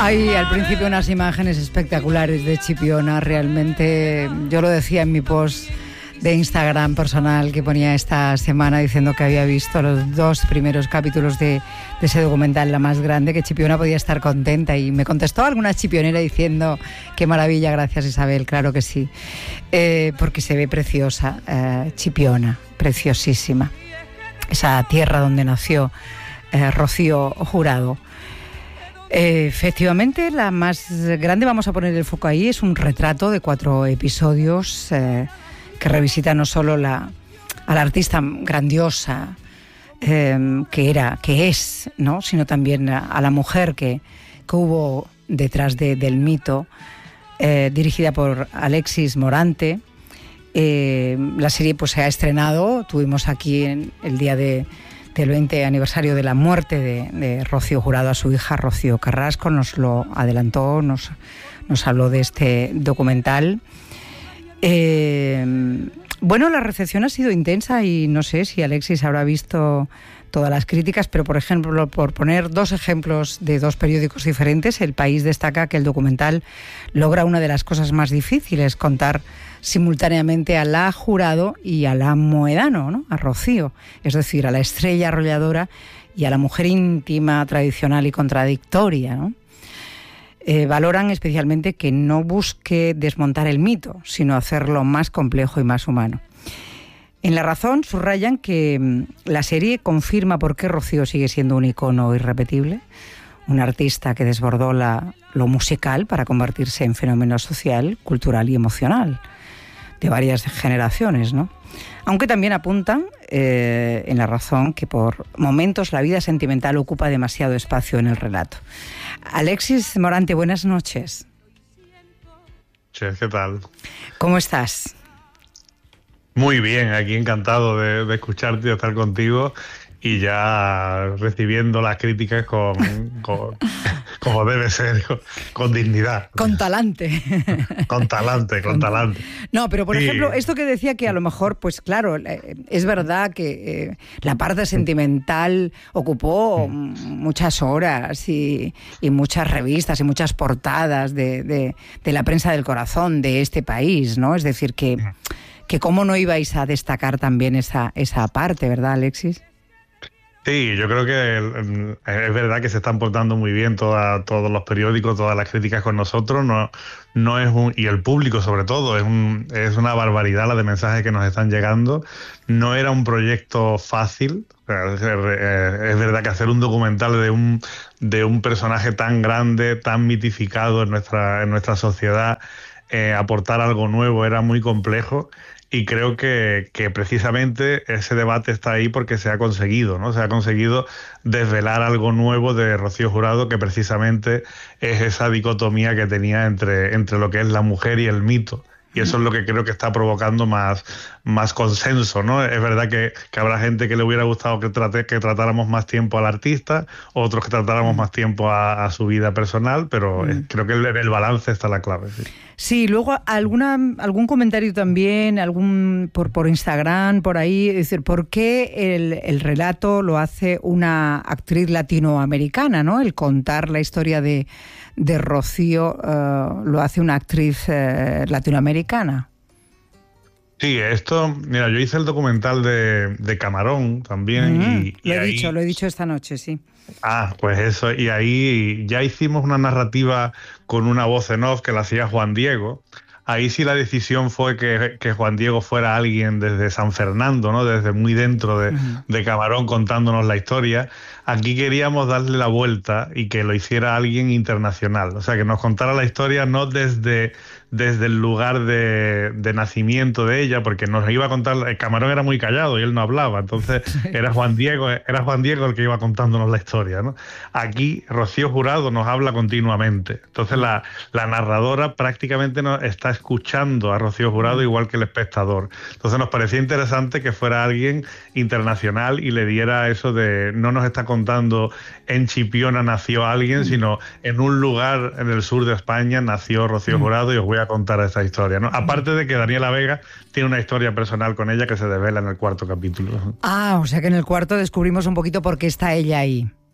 Hay al principio unas imágenes espectaculares de Chipiona, realmente. Yo lo decía en mi post de Instagram personal que ponía esta semana diciendo que había visto los 2 primeros capítulos de ese documental, La Más Grande, que Chipiona podía estar contenta, y me contestó alguna chipionera diciendo qué maravilla, gracias Isabel, claro que sí, porque se ve preciosa Chipiona, preciosísima, esa tierra donde nació Rocío Jurado. Efectivamente, La Más Grande, vamos a poner el foco ahí, es un retrato de 4 episodios que revisita no solo a la artista grandiosa que es, ¿no?, sino también a la mujer que hubo detrás del mito, dirigida por Alexis Morante. La serie pues se ha estrenado, tuvimos aquí en el día del 20 aniversario de la muerte de Rocío Jurado a su hija Rocío Carrasco, nos lo adelantó, nos habló de este documental. Bueno, la recepción ha sido intensa y no sé si Alexis habrá visto todas las críticas, pero por ejemplo, por poner 2 ejemplos de 2 periódicos diferentes, El País destaca que el documental logra una de las cosas más difíciles, contar simultáneamente a la Jurado y a la Moedano, ¿no?, a Rocío, es decir, a la estrella arrolladora y a la mujer íntima, tradicional y contradictoria, ¿no? Valoran especialmente que no busque desmontar el mito, sino hacerlo más complejo y más humano. En La Razón subrayan que la serie confirma por qué Rocío sigue siendo un icono irrepetible, un artista que desbordó lo musical para convertirse en fenómeno social, cultural y emocional de varias generaciones, ¿no? Aunque también apuntan en La Razón que por momentos la vida sentimental ocupa demasiado espacio en el relato. Alexis Morante, buenas noches. Che, ¿qué tal? ¿Cómo estás? Muy bien, aquí encantado de escucharte y de estar contigo, y ya recibiendo las críticas como debe ser, con dignidad. Con talante. Con talante. No, pero por Sí. ejemplo, esto que decía que a lo mejor, pues claro, es verdad que la parte sentimental ocupó muchas horas y muchas revistas y muchas portadas de la prensa del corazón de este país, ¿no? Es decir, que cómo no ibais a destacar también esa parte, ¿verdad, Alexis? Sí, yo creo que es verdad que se están portando muy bien todos los periódicos, todas las críticas con nosotros. No es y el público sobre todo, es una barbaridad la de mensajes que nos están llegando. No era un proyecto fácil. Es verdad que hacer un documental de un personaje tan grande, tan mitificado en nuestra sociedad, aportar algo nuevo era muy complejo. Y creo que precisamente ese debate está ahí porque se ha conseguido, ¿no? Se ha conseguido desvelar algo nuevo de Rocío Jurado, que precisamente es esa dicotomía que tenía entre lo que es la mujer y el mito. Y eso es lo que creo que está provocando más consenso, ¿no? Es verdad que habrá gente que le hubiera gustado que tratáramos más tiempo al artista, otros que tratáramos más tiempo a su vida personal, pero creo que el balance está la clave, sí. Sí, luego algún comentario también, por Instagram, por ahí, es decir, ¿por qué el relato lo hace una actriz latinoamericana, ¿no? El contar la historia de Rocío lo hace una actriz latinoamericana. Sí, mira, yo hice el documental de Camarón también. Lo he dicho esta noche, sí. Ah, pues eso, y ahí ya hicimos una narrativa con una voz en off que la hacía Juan Diego. Ahí sí la decisión fue que Juan Diego fuera alguien desde San Fernando, ¿no? Desde muy dentro de Camarón, contándonos la historia. Aquí queríamos darle la vuelta y que lo hiciera alguien internacional. O sea, que nos contara la historia no desde el lugar de nacimiento de ella, porque nos iba a contar. Camarón era muy callado y él no hablaba. Entonces era Juan Diego el que iba contándonos la historia, ¿no? Aquí Rocío Jurado nos habla continuamente. Entonces la narradora prácticamente nos está escuchando a Rocío Jurado igual que el espectador. Entonces nos parecía interesante que fuera alguien internacional y le diera eso de no nos está contando en Chipiona nació alguien, sino en un lugar en el sur de España nació Rocío Jurado, y os voy a contar esa historia, ¿no? Aparte de que Daniela Vega tiene una historia personal con ella que se devela en el 4º capítulo. Ah, o sea que en el 4 descubrimos un poquito por qué está ella ahí.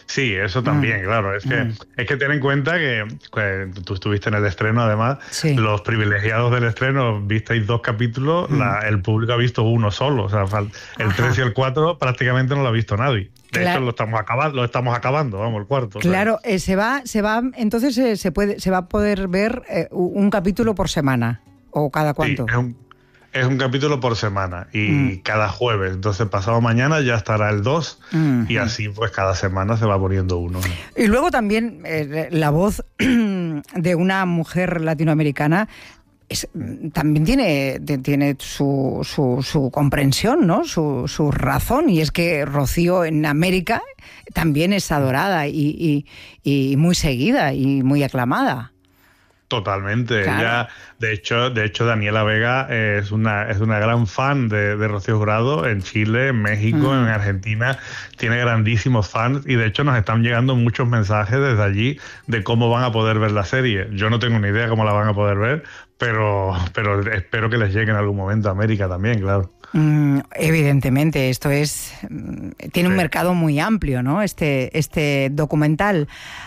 Sí, eso también, claro. Es que ten en cuenta que tú estuviste en el estreno, además, sí. Los privilegiados del estreno, visteis 2 capítulos, el público ha visto uno solo. O sea, el 3 y el 4 prácticamente no lo ha visto nadie. De hecho, lo estamos acabando, vamos, el 4. Claro, se va, entonces se va a poder ver un capítulo por semana, ¿o cada cuánto? Sí, es un capítulo por semana y cada jueves. Entonces, pasado mañana ya estará el 2 y así pues cada semana se va poniendo uno. Y luego también la voz de una mujer latinoamericana también tiene su comprensión, ¿no? Su razón, y es que Rocío en América también es adorada y muy seguida y muy aclamada. Totalmente. Claro. Ella, de hecho, Daniela Vega es una gran fan de Rocío Jurado en Chile, en México, en Argentina. Tiene grandísimos fans y de hecho nos están llegando muchos mensajes desde allí de cómo van a poder ver la serie. Yo no tengo ni idea cómo la van a poder ver, pero espero que les llegue en algún momento a América también, claro. Evidentemente, esto tiene un mercado muy amplio, ¿no? Este documental.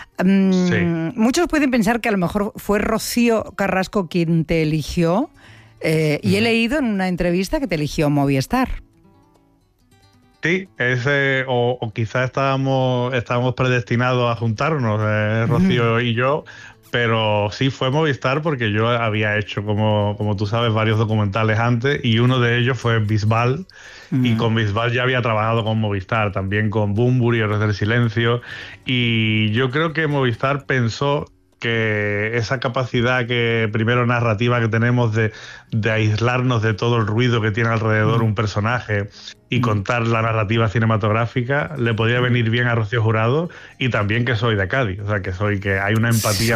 Muchos pueden pensar que a lo mejor fue Rocío Carrasco quien te eligió, y he leído en una entrevista que te eligió Movistar. Sí, o quizás estábamos predestinados a juntarnos, Rocío y yo. Pero sí fue Movistar porque yo había hecho, como tú sabes, varios documentales antes y uno de ellos fue Bisbal. Y con Bisbal ya había trabajado con Movistar, también con Bunbury, Héroes del Silencio. Y yo creo que Movistar pensó que esa capacidad primero narrativa que tenemos de aislarnos de todo el ruido que tiene alrededor un personaje y contar la narrativa cinematográfica le podía venir bien a Rocío Jurado, y también que soy de Cádiz, o sea que hay una empatía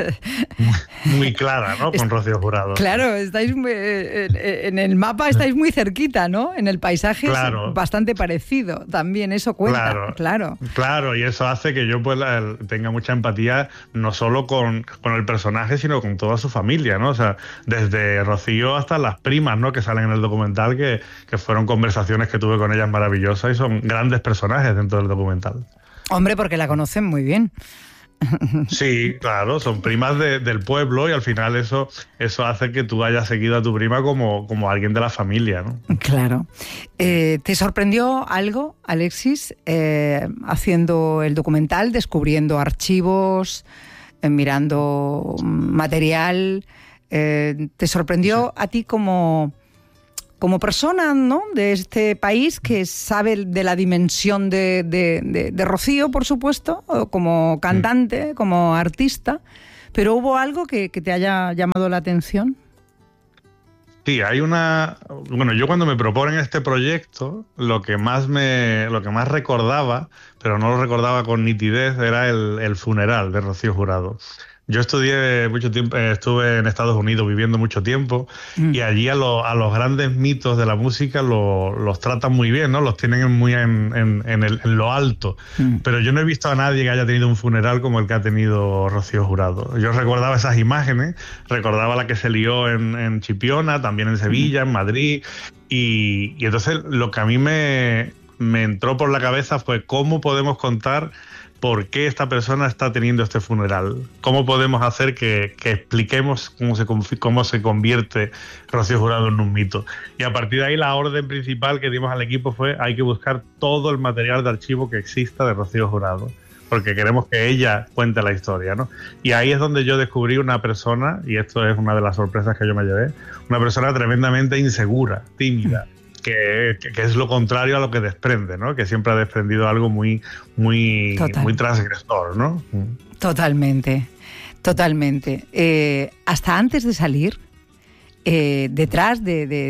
muy clara, ¿no? Con Rocío Jurado. Claro, estáis en el mapa estáis muy cerquita, ¿no? En el paisaje claro. Es bastante parecido, también eso cuenta, claro. Y eso hace que yo pues tenga mucha empatía no solo con el personaje, sino con toda su familia, ¿no? O sea, desde Rocío hasta las primas, ¿no? Que salen en el documental, que fueron conversaciones que tuve con ellas maravillosas y son grandes personajes dentro del documental. Hombre, porque la conocen muy bien. Sí, claro, son primas del pueblo y al final eso hace que tú hayas seguido a tu prima como alguien de la familia, ¿no? Claro. ¿Te sorprendió algo, Alexis, haciendo el documental, descubriendo archivos, mirando material? ¿Te sorprendió a ti como persona, ¿no?, de este país que sabe de la dimensión de Rocío, por supuesto, como cantante, como artista, pero hubo algo que te haya llamado la atención? Sí, yo cuando me proponen este proyecto, lo que más recordaba, pero no lo recordaba con nitidez, era el funeral de Rocío Jurado. Yo estudié mucho tiempo, estuve en Estados Unidos viviendo mucho tiempo y allí a los grandes mitos de la música los tratan muy bien, ¿no? Los tienen muy en lo alto. Pero yo no he visto a nadie que haya tenido un funeral como el que ha tenido Rocío Jurado. Yo recordaba esas imágenes, recordaba la que se lió en Chipiona, también en Sevilla, en Madrid, y entonces lo que a mí me entró por la cabeza fue cómo podemos contar por qué esta persona está teniendo este funeral. ¿Cómo podemos hacer que expliquemos cómo se convierte Rocío Jurado en un mito? Y a partir de ahí la orden principal que dimos al equipo fue: hay que buscar todo el material de archivo que exista de Rocío Jurado, porque queremos que ella cuente la historia, ¿no? Y ahí es donde yo descubrí una persona, y esto es una de las sorpresas que yo me llevé, una persona tremendamente insegura, tímida, que es lo contrario a lo que desprende, ¿no? Que siempre ha desprendido algo muy transgresor, ¿no? Totalmente. Hasta antes de salir, detrás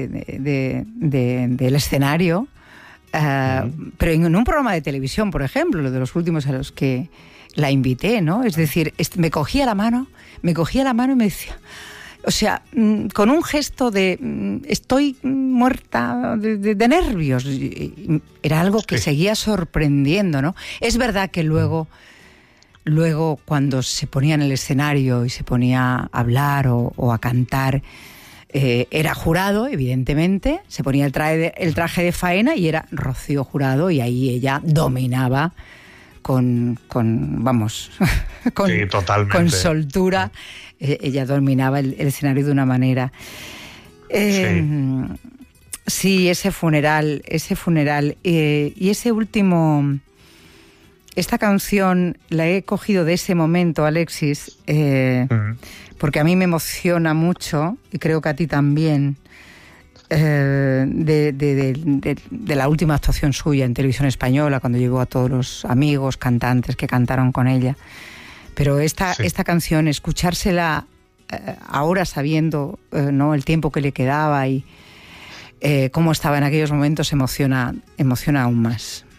del escenario, pero en un programa de televisión, por ejemplo, lo de los últimos a los que la invité, ¿no? Es decir, me cogía la mano y me decía... O sea, con un gesto de estoy muerta de nervios. Era algo que seguía sorprendiendo, ¿no? Es verdad que luego cuando se ponía en el escenario y se ponía a hablar o a cantar, era Jurado, evidentemente, se ponía el traje de faena y era Rocío Jurado, y ahí ella dominaba vamos, sí, totalmente. Con soltura. Ella dominaba el escenario de una manera. Sí, ese funeral, y ese último... Esta canción la he cogido de ese momento, Alexis, porque a mí me emociona mucho, y creo que a ti también, de la última actuación suya en Televisión Española, cuando llevó a todos los amigos, cantantes que cantaron con ella. Pero esta canción, escuchársela ahora sabiendo ¿no? el tiempo que le quedaba y cómo estaba en aquellos momentos, emociona aún más.